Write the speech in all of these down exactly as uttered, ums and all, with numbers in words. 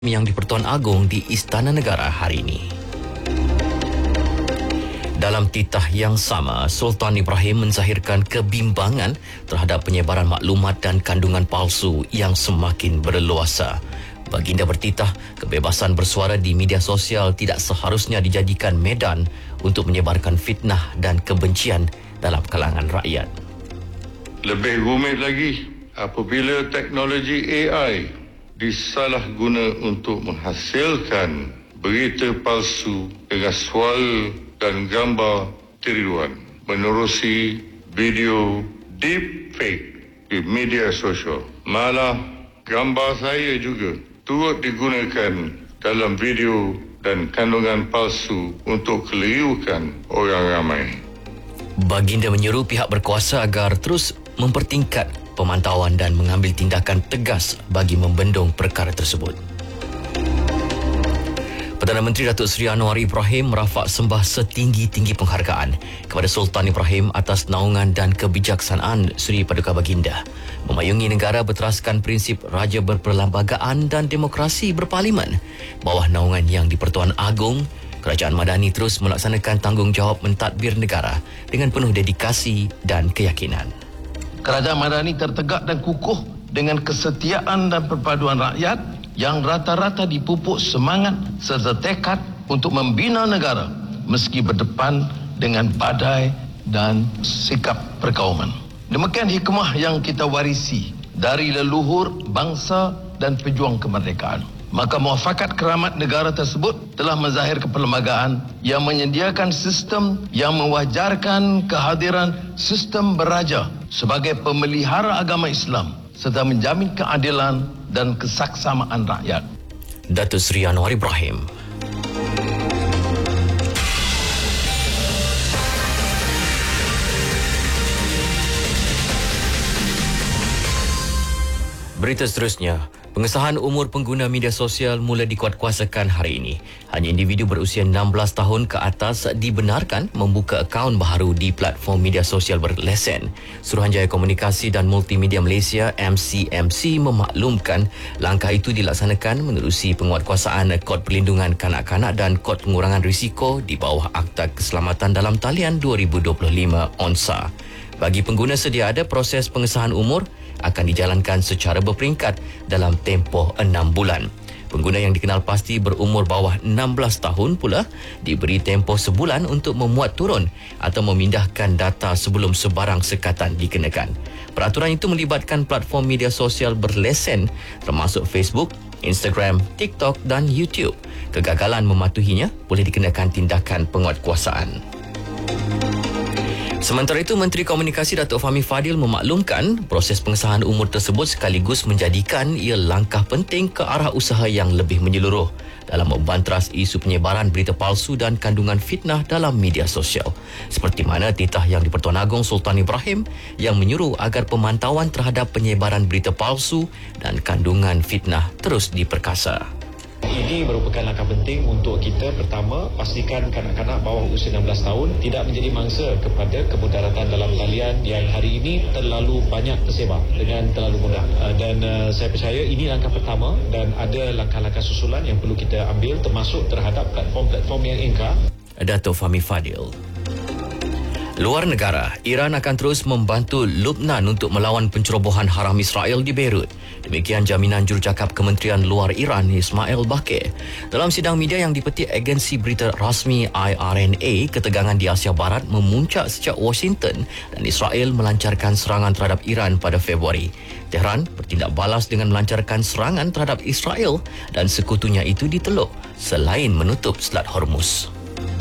yang di Pertuan Agong di Istana Negara hari ini. Dalam titah yang sama, Sultan Ibrahim menzahirkan kebimbangan terhadap penyebaran maklumat dan kandungan palsu yang semakin berleluasa. Baginda bertitah, kebebasan bersuara di media sosial tidak seharusnya dijadikan medan untuk menyebarkan fitnah dan kebencian dalam kalangan rakyat. Lebih rumit lagi apabila teknologi A I disalahguna untuk menghasilkan berita palsu dengan suara dan gambar tiruan menerusi video deepfake di media sosial. Malah gambar saya juga turut digunakan dalam video dan kandungan palsu untuk kelirukan orang ramai. Baginda menyeru pihak berkuasa agar terus mempertingkat pemantauan dan mengambil tindakan tegas bagi membendung perkara tersebut. Perdana Menteri Datuk Seri Anwar Ibrahim merafak sembah setinggi-tinggi penghargaan kepada Sultan Ibrahim atas naungan dan kebijaksanaan Seri Paduka Baginda memayungi negara berteraskan prinsip raja berperlembagaan dan demokrasi berparlimen. Bawah naungan yang di Pertuan Agong, Kerajaan Madani terus melaksanakan tanggungjawab mentadbir negara dengan penuh dedikasi dan keyakinan. Kerajaan Madani tertegak dan kukuh dengan kesetiaan dan perpaduan rakyat yang rata-rata dipupuk semangat serta tekad untuk membina negara meski berdepan dengan badai dan sikap perkauman. Demikian hikmah yang kita warisi dari leluhur bangsa dan pejuang kemerdekaan. Maka muafakat keramat negara tersebut telah menzahirkan perlembagaan yang menyediakan sistem yang mewajarkan kehadiran sistem beraja sebagai pemelihara agama Islam serta menjamin keadilan dan kesaksamaan rakyat. Datuk Seri Anwar Ibrahim. Berita seterusnya, pengesahan umur pengguna media sosial mula dikuatkuasakan hari ini. Hanya individu berusia enam belas tahun ke atas dibenarkan membuka akaun baharu di platform media sosial berlesen. Suruhanjaya Komunikasi dan Multimedia Malaysia M C M C memaklumkan langkah itu dilaksanakan menerusi penguatkuasaan Kod Perlindungan Kanak-kanak dan Kod Pengurangan Risiko di bawah Akta Keselamatan dalam Talian dua ribu dua puluh lima O N S A. Bagi pengguna sedia ada, proses pengesahan umur akan dijalankan secara berperingkat dalam tempoh enam bulan. Pengguna yang dikenal pasti berumur bawah enam belas tahun pula diberi tempoh sebulan untuk memuat turun atau memindahkan data sebelum sebarang sekatan dikenakan. Peraturan itu melibatkan platform media sosial berlesen termasuk Facebook, Instagram, TikTok dan YouTube. Kegagalan mematuhinya boleh dikenakan tindakan penguatkuasaan. Sementara itu, Menteri Komunikasi Datuk Fahmi Fadil memaklumkan proses pengesahan umur tersebut sekaligus menjadikan ia langkah penting ke arah usaha yang lebih menyeluruh dalam membantras isu penyebaran berita palsu dan kandungan fitnah dalam media sosial. Seperti mana titah yang di Pertuan Agong Sultan Ibrahim yang menyuruh agar pemantauan terhadap penyebaran berita palsu dan kandungan fitnah terus diperkasa. Ini merupakan langkah penting untuk kita pertama pastikan kanak-kanak bawah usia enam belas tahun tidak menjadi mangsa kepada kemudaratan dalam talian yang hari ini terlalu banyak tersebar dengan terlalu mudah. Dan uh, saya percaya ini langkah pertama dan ada langkah-langkah susulan yang perlu kita ambil termasuk terhadap platform-platform yang ingkar. Datuk Fahmi Fadil. Luar negara, Iran akan terus membantu Lubnan untuk melawan pencerobohan haram Israel di Beirut. Demikian jaminan jurucakap Kementerian Luar Iran Ismail Baqir. Dalam sidang media yang dipetik agensi berita rasmi I R N A, ketegangan di Asia Barat memuncak sejak Washington dan Israel melancarkan serangan terhadap Iran pada Februari. Tehran bertindak balas dengan melancarkan serangan terhadap Israel dan sekutunya itu di Teluk selain menutup Selat Hormuz.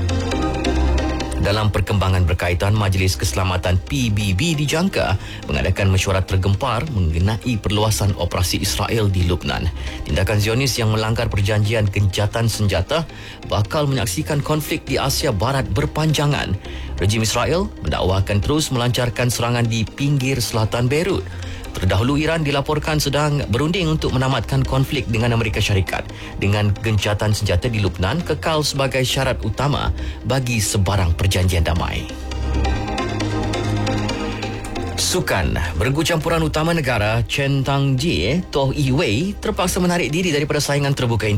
Dalam perkembangan berkaitan, Majlis Keselamatan P B B dijangka mengadakan mesyuarat tergempar mengenai perluasan operasi Israel di Lubnan. Tindakan Zionis yang melanggar perjanjian gencatan senjata bakal menyaksikan konflik di Asia Barat berpanjangan. Rejim Israel mendakwa akan terus melancarkan serangan di pinggir selatan Beirut. Terdahulu Iran dilaporkan sedang berunding untuk menamatkan konflik dengan Amerika Syarikat dengan gencatan senjata di Lubnan kekal sebagai syarat utama bagi sebarang perjanjian damai. Sukan, bergu campuran utama negara Chen Tang-ji, Toh Yi Wei terpaksa menarik diri daripada saingan terbuka